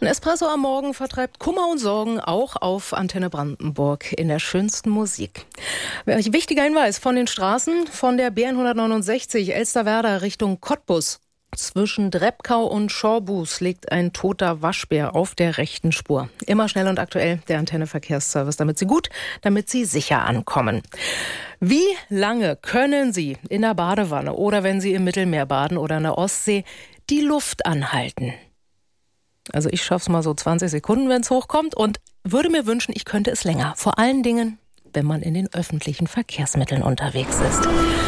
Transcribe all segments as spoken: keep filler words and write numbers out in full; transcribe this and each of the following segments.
Ein Espresso am Morgen vertreibt Kummer und Sorgen auch auf Antenne Brandenburg in der schönsten Musik. Wichtiger Hinweis von den Straßen von der B hundertneunundsechzig Elsterwerda Richtung Cottbus. Zwischen Drebkau und Schorbus liegt ein toter Waschbär auf der rechten Spur. Immer schnell und aktuell der Antenne Verkehrsservice, damit Sie gut, damit Sie sicher ankommen. Wie lange können Sie in der Badewanne oder wenn Sie im Mittelmeer baden oder in der Ostsee die Luft anhalten? Also ich schaff's mal so zwanzig Sekunden, wenn es hochkommt, und würde mir wünschen, ich könnte es länger. Vor allen Dingen, wenn man in den öffentlichen Verkehrsmitteln unterwegs ist.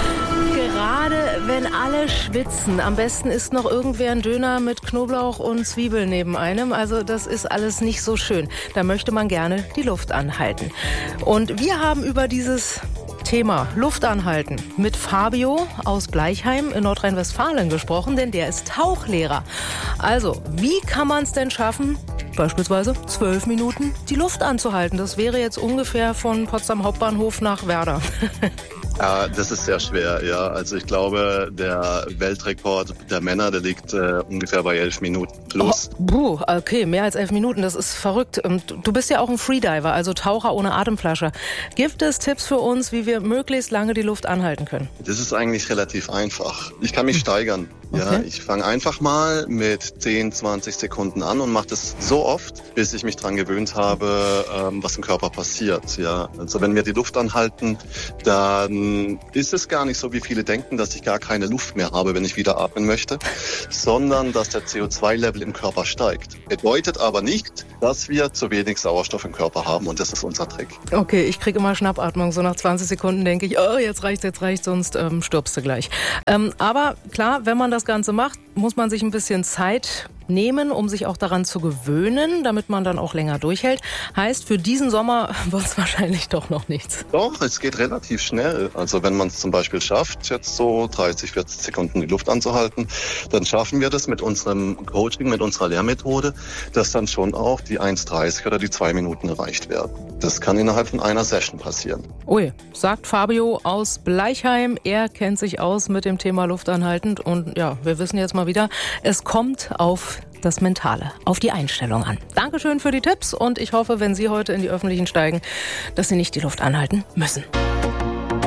Gerade wenn alle schwitzen, am besten ist noch irgendwer ein Döner mit Knoblauch und Zwiebeln neben einem. Also das ist alles nicht so schön. Da möchte man gerne die Luft anhalten. Und wir haben über dieses Thema Luft anhalten mit Fabio aus Bleichheim in Nordrhein-Westfalen gesprochen, denn der ist Tauchlehrer. Also, wie kann man es denn schaffen, beispielsweise zwölf Minuten die Luft anzuhalten? Das wäre jetzt ungefähr von Potsdam Hauptbahnhof nach Werder. Ja, das ist sehr schwer, ja. Also ich glaube, der Weltrekord der Männer, der liegt äh, ungefähr bei elf Minuten plus. Oh, buh, okay, mehr als elf Minuten, das ist verrückt. Du bist ja auch ein Freediver, also Taucher ohne Atemflasche. Gibt es Tipps für uns, wie wir möglichst lange die Luft anhalten können? Das ist eigentlich relativ einfach. Ich kann mich steigern. Ja, Okay. ich fange einfach mal mit zehn, zwanzig Sekunden an und mache das so oft, bis ich mich dran gewöhnt habe, ähm, was im Körper passiert. Ja, also wenn wir die Luft anhalten, dann ist es gar nicht so, wie viele denken, dass ich gar keine Luft mehr habe, wenn ich wieder atmen möchte, sondern dass der C O zwei Level im Körper steigt. Bedeutet aber nicht, dass wir zu wenig Sauerstoff im Körper haben, und das ist unser Trick. Okay, ich kriege immer Schnappatmung. So nach zwanzig Sekunden denke ich, oh, jetzt reicht's, jetzt reicht's, sonst ähm, stirbst du gleich. Ähm, aber klar, wenn man das Ganze macht, muss man sich ein bisschen Zeit nehmen, um sich auch daran zu gewöhnen, damit man dann auch länger durchhält. Heißt, für diesen Sommer wird es wahrscheinlich doch noch nichts. Doch, es geht relativ schnell. Also wenn man es zum Beispiel schafft, jetzt so dreißig, vierzig Sekunden die Luft anzuhalten, dann schaffen wir das mit unserem Coaching, mit unserer Lehrmethode, dass dann schon auch die eins dreißig oder die zwei Minuten erreicht werden. Das kann innerhalb von einer Session passieren. Ui, sagt Fabio aus Bleichheim. Er kennt sich aus mit dem Thema Luft anhalten. Und ja, wir wissen jetzt mal wieder, es kommt auf das Mentale, auf die Einstellung an. Dankeschön für die Tipps, und ich hoffe, wenn Sie heute in die Öffentlichen steigen, dass Sie nicht die Luft anhalten müssen.